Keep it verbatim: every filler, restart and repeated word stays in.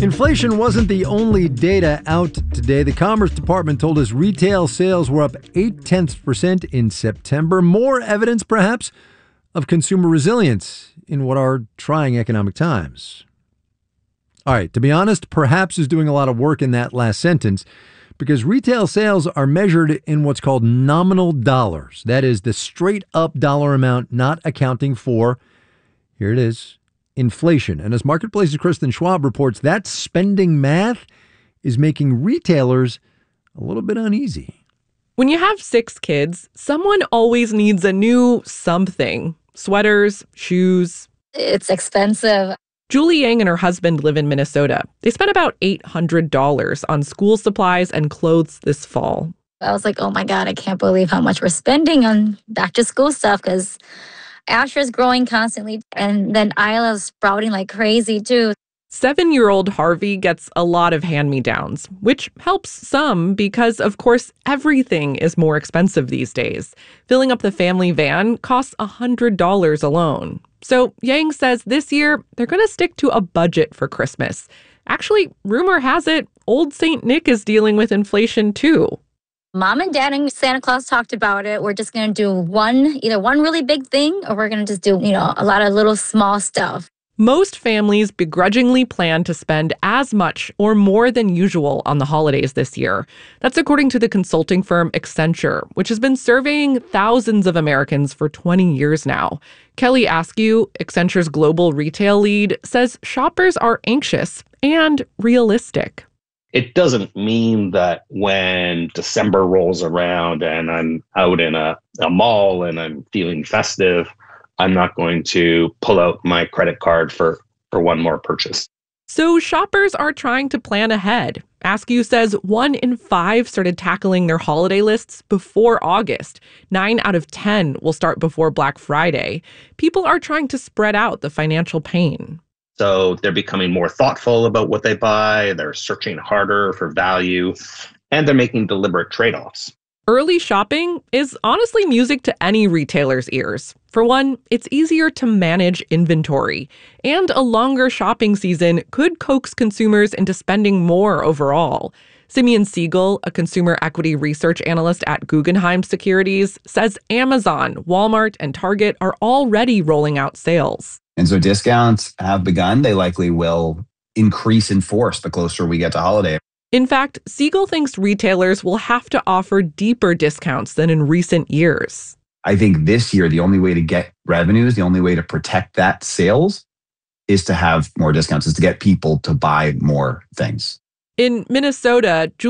Inflation wasn't the only data out today. The Commerce Department told us retail sales were up eight tenths percent in September. More evidence, perhaps, of consumer resilience in what are trying economic times. All right, to be honest, perhaps is doing a lot of work in that last sentence because retail sales are measured in what's called nominal dollars. That is the straight up dollar amount, not accounting for, here it is, inflation. And as Marketplace's Kristen Schwab reports, that spending math is making retailers a little bit uneasy. When you have six kids, someone always needs a new something. Sweaters, shoes. It's expensive. Julie Yang and her husband live in Minnesota. They spent about eight hundred dollars on school supplies and clothes this fall. I was like, oh my God, I can't believe how much we're spending on back to school stuff because Asher's growing constantly, and then Isla's sprouting like crazy, too. Seven-year-old Harvey gets a lot of hand-me-downs, which helps some because, of course, everything is more expensive these days. Filling up the family van costs one hundred dollars alone. So Yang says this year they're going to stick to a budget for Christmas. Actually, rumor has it, old Saint Nick is dealing with inflation, too. Mom and Dad and Santa Claus talked about it. We're just going to do one, either one really big thing, or we're going to just do, you know, a lot of little small stuff. Most families begrudgingly plan to spend as much or more than usual on the holidays this year. That's according to the consulting firm Accenture, which has been surveying thousands of Americans for twenty years now. Kelly Askew, Accenture's global retail lead, says shoppers are anxious and realistic. It doesn't mean that when December rolls around and I'm out in a, a mall and I'm feeling festive, I'm not going to pull out my credit card for, for one more purchase. So shoppers are trying to plan ahead. Askew says one in five started tackling their holiday lists before August. Nine out of ten will start before Black Friday. People are trying to spread out the financial pain. So they're becoming more thoughtful about what they buy. They're searching harder for value, and they're making deliberate trade-offs. Early shopping is honestly music to any retailer's ears. For one, it's easier to manage inventory, and a longer shopping season could coax consumers into spending more overall. Simeon Siegel, a consumer equity research analyst at Guggenheim Securities, says Amazon, Walmart, and Target are already rolling out sales. And so discounts have begun. They likely will increase in force the closer we get to holiday. In fact, Siegel thinks retailers will have to offer deeper discounts than in recent years. I think this year, the only way to get revenues, the only way to protect that sales is to have more discounts, is to get people to buy more things. In Minnesota,